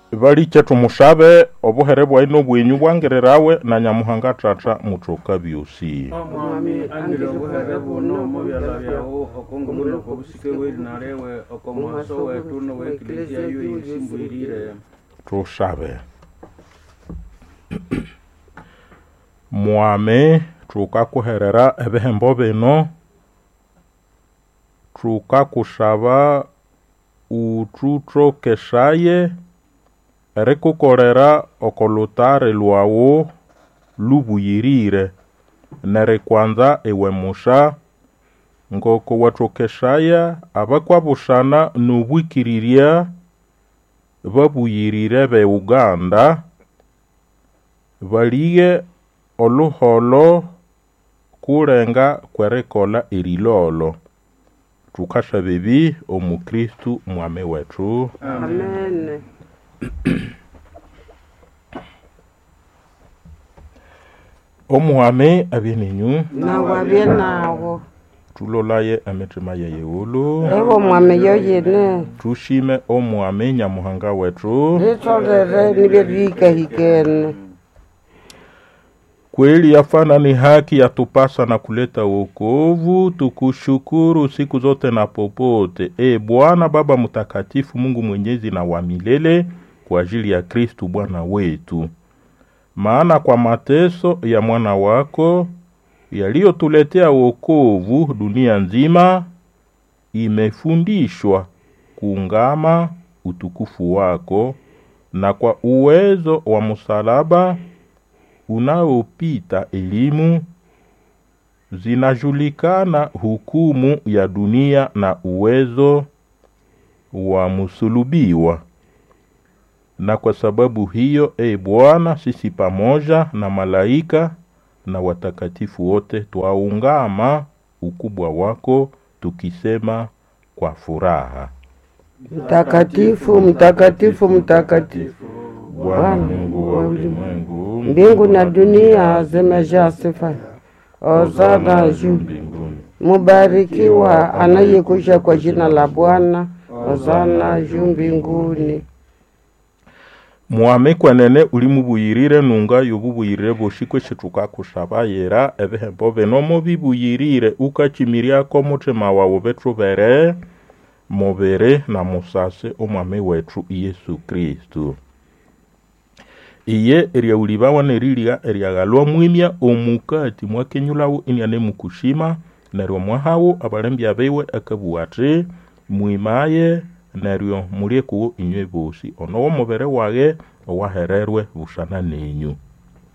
Baliche tumushabe obuhere bwaino bwenyu bwangirirawe na Nyamuhanga Tata mutoka byosi. Mwami angire obuhere buno mu byala byawo okongumuno kubusike weri narewe okomaso wetu no wekilizia yo yisimbwirire. Tushabe. Mwami tukakuherera ebihembo bino tukakushaba ututrokeshaye erikukorera okolutare lwawo lubuyirire nere kwanza ewe musha ngoko watrokeshaya abakwabushana nubwikiriria babuyirire be Uganda baliye oluholo kurenga kwerekola irilolo tukasha bibi omukristu mwame wetu. Amen. Omwame abininyu Na wabienawo. tulolaye ametima yeyewulu Ewo mwame yoyene. tushime omwame Nyamuhanga wetu. Litolere nibirika hikene. Kweli yafana ni haki ya tupasa na kuleta wokovu, tukushukuru siku zote na popote. Bwana Baba Mtakatifu, Mungu mwenyezi na wa milele, kwa ajili ya Kristu Bwana wetu. Maana kwa mateso ya mwana wako yaliyotuletea wokovu, dunia nzima imefundishwa kuungama utukufu wako, na kwa uwezo wa msalaba unaopita elimu zinajulikana hukumu ya dunia na uwezo wa msulubiwa. Na kwa sababu hiyo, Bwana, sisi pamoja na malaika na watakatifu wote twaungama ukubwa wako tukisema kwa furaha: Mtakatifu, mtakatifu, mtakatifu, Bwana Mungu wa ulimwengu, mbingu na dunia zimejaa sifa. Hosana juu mbinguni. Mubarikiwa anayekuja kwa jina la Bwana. Hosana juu mbinguni. Mwame kwenene ulimubuyirire nunga yobubuyirire boshikwe shitukakushaba yera ebihembo beno bibuyirire ukachimiriako mutima wawo betrubere mubere na musase omwame wetu Yesu Kristu. Iye eriaulibawa neriliga eriagalwa mwimya omukati mwakenyulawo inyane mukushima neryo mwahawo abalembya bewe akabuwate mwimaye neryo muliekuwo inywe bosi ono wo mubere wage owahererwe bushana nenyu.